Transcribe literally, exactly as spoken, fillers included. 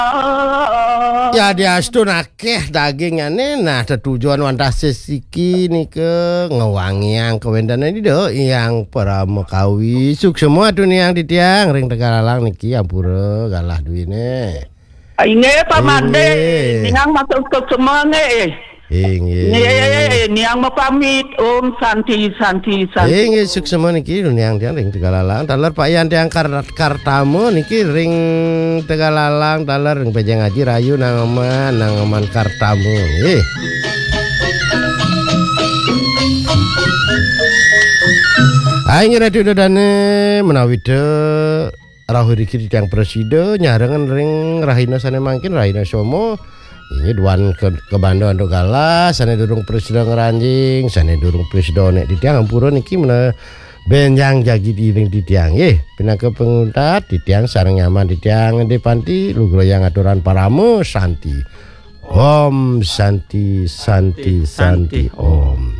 Ya diastu nakeh dagingane nah tujuan wantasis iki nike ngewangiang kewendana ini do yang para mekawi suk semua dunia yang ditiang ring Tegalalang niki ampura galah duwine. Inge pamade ningang masuk ke semua nih. Inge. Nih niang mapamit om santi santi santi. Inge suk semua niki dunia yang tiang ring Tegalalang taler Pak Yan tiang kar kartamu niki ring Tegalalang taler ring Pejang Haji Rayu nangaman nangaman kartamu nggih. Aing radio dodane menawi de rahuri kiri tiang presiden nyarengan ring rahina sane mangkin rahina somo ini duan ke ke Bandung ando galas sane durung presiden ngeranjing sane durung presiden nek di tiang ampura niki mena benjang jagi di ring di tiang nggih pinangka penguntat di tiang sareng nyaman di tiang di panti lugra yang aturan paramu santi Om Santi Santi Santi Om.